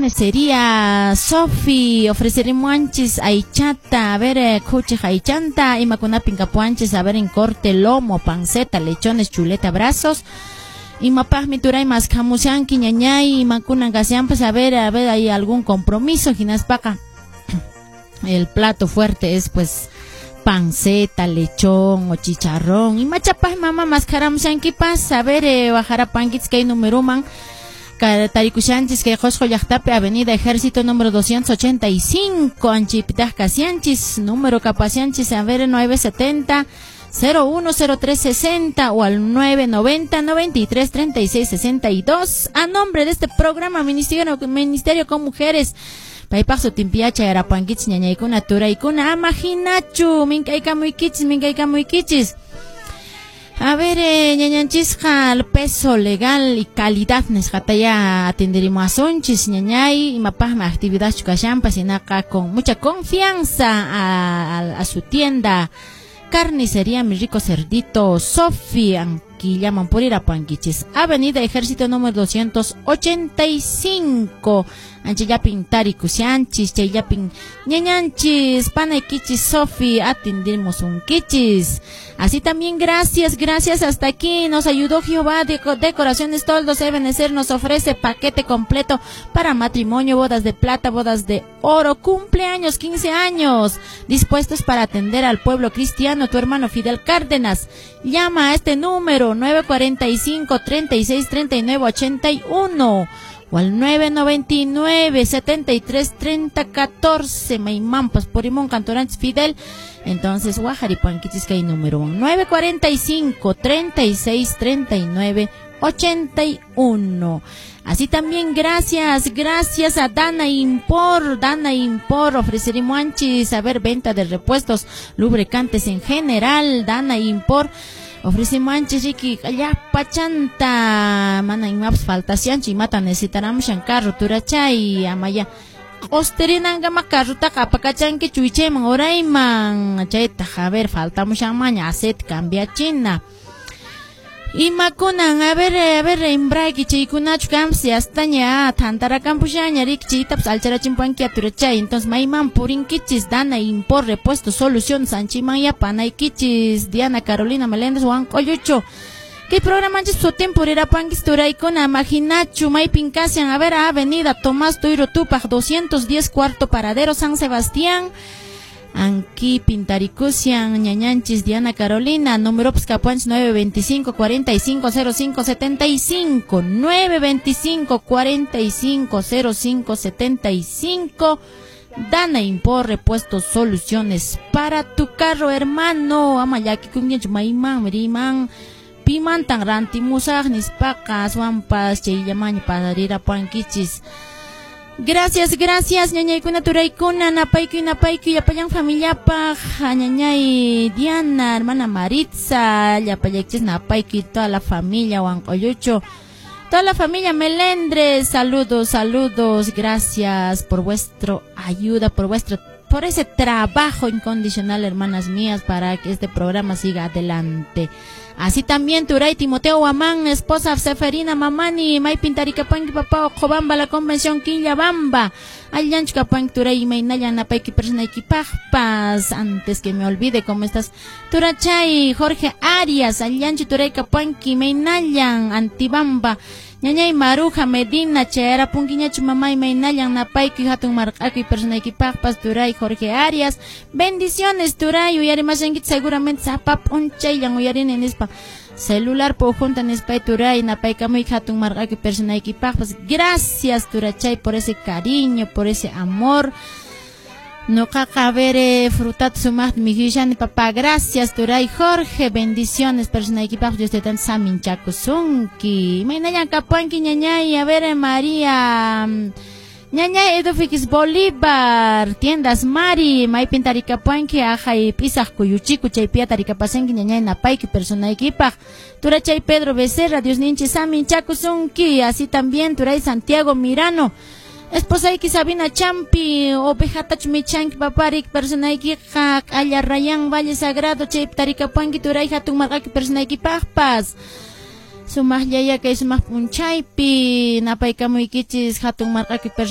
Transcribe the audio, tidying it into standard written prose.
Carnicería Sofi, ofreceremos aychata, a ver, coche aychanta, y macuna pincapuanches, a ver, en corte, lomo, panceta, lechones, chuleta, brazos. Y mapaj mituray más camusanqui ñañay y macuna gasian, pues a ver, hay algún compromiso, ginaspaca. El plato fuerte es pues panceta, lechón o chicharrón. Y machapaj mamá más caramsanqui pas, a ver, bajara panquits que hay número man. Taricuchanchis que Josco Yachtape, Avenida Ejército número 285, Anchipitaj Casianchis, número Capacianchis, a ver, 970 010360 o al 990 93 36 62 a nombre de este programa Ministerio con Mujeres. Paipaxo timpiacha era panquits ñañaykuna turaykuna amajinachu minkayka muy kichis. A ver, ñañanchisqa el peso legal y calidad nesqataya atenderimos a sonchis ñañay y mapajma actividad chukashampa sinaqa con mucha confianza a su tienda Carnicería Mi Rico Cerdito Sofi, que llaman por ir a Panquichis, Avenida Ejército número 285, Anchillapin Taricusianchis, Chayapin Ñañanchis, Panaiquichis Sofi, atendimos un quichis. Así también gracias hasta aquí, nos ayudó Jehová de Decoraciones Toldos Ebenezer, nos ofrece paquete completo para matrimonio, bodas de plata, bodas de oro, cumpleaños, 15 años, dispuestos para atender al pueblo cristiano. Tu hermano Fidel Cárdenas, llama a este número 945 36 39 81 o al 999 73 30 14. Maimampas por Imón Cantorantes Fidel. Entonces, Guajaripanquitis que hay número 945 36 39 81. Así también gracias a Dana Impor, ofreceremos anchis, a ver, venta de repuestos, lubricantes en general. Dana Impor, ofrecemos anchis, Ricky, allá pachanta, mana inmaps faltasianchi, mata necesitaramos en carro, turachay, amaya. Osterinanga makarruta kapakachanque chuicheman orayman chayta a ver faltamos amaña acet cambia china y makunan a ver embraki chaykunachu kamsi astaña tantara campushaña rikchitaps alcharachimpanki aturachay. Entonces mayman purinkichis Dana Impor repuesto solución sanchimanya panaykichis Diana Carolina Meléndez Juan Coyucho. ¿Qué programa antes su tiempo era panquis turaykuna majinachu may pincasian? A ver, Avenida Tomás Tuiro Tupac 210 cuarto paradero San Sebastián. Anqui Pintaricusian ñañanchis Diana Carolina, número Pscapuanch 925 45 05 75 925 45 05 75. Dana Impor repuestos soluciones para tu carro, hermano. Amayaki kunyench mayman meriman pimantan rantimusaj nispaqas wampas chayllamaña padarira panquichis. Gracias ñañaykuna turaykuna napaykuy yapallan familiapaj ñañay Diana, hermana Maritza, yapallaychis napaykuy toda la familia Huancoyucho, toda la familia Melendres. Saludos, gracias por vuestra ayuda, por ese trabajo incondicional, hermanas mías, para que este programa siga adelante. Así también Turay Timoteo Guamán, esposa Seferina Mamani, May Pintaricapanqui papá Ojobamba, la convención Quillabamba, Allanch Capanqui Turay Maynayan Napayki Personayki Pajpas. Antes que me olvide, ¿cómo estás? Turachay Jorge Arias, Allanch Turay Capanqui Maynayan Antibamba, Ñañay Maruja Medina, Chera Punquiñachu Mamay Maynayan Napayki Hatun Marqaki Personayki Pajpas. Turay Jorge Arias, bendiciones Turay, uyarimasengit seguramente Zapap Unchayan uyarin en Espa celular po juntan Espa Turay Napayka muy Hatun Marqaki Personayki Pajpas. Gracias Turachay por ese cariño, por ese amor. No cacavere frutat sumat migishan papá. Gracias Turay Jorge, bendiciones personal equipaje de usted tan samin chakusunki maynayan kapanki ñañay. A ver María ñañay Edufix Bolívar tiendas Mari may pintarikapanki ajay pisaj kuyuchiku chaypia tarikapasenki ñañay napayki personal equipaje. Turachay Pedro Becerra, Dios ninchi samin chakusunki. Así también Turay Santiago Mirano, esposaiki Sabina Champi, ovejata chumichanki paparik personaiki hak Aya Rayan Valle Sagrado chayp tarikapanki Turay hatun marqaki personaiki pajpas. Sumaj yaya kay sumaj punchaypi napaykamuykichis hatun marqaki